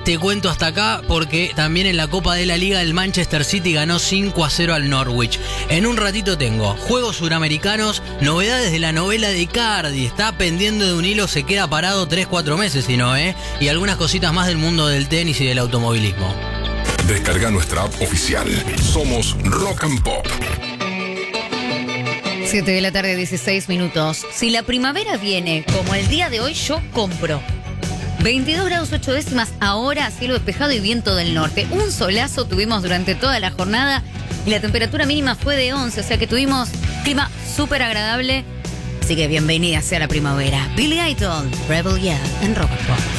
te cuento hasta acá porque también en la Copa de la Liga el Manchester City ganó 5-0 al Norwich. En un ratito tengo juegos suramericanos, novedades de la novela de Icardi, está pendiendo de un hilo, se queda parado 3-4 meses si no, y algunas cositas más del mundo del tenis y del automovilismo. Descarga nuestra app oficial. Somos Rock and Pop. 7 de la tarde, 16 minutos. Si la primavera viene como el día de hoy, yo compro. 22 grados 8 décimas ahora, cielo despejado y viento del norte. Un solazo tuvimos durante toda la jornada y la temperatura mínima fue de 11, o sea que tuvimos clima súper agradable. Así que bienvenida sea la primavera. Billy Idol, Rebel Yeah, en Rock and Pop.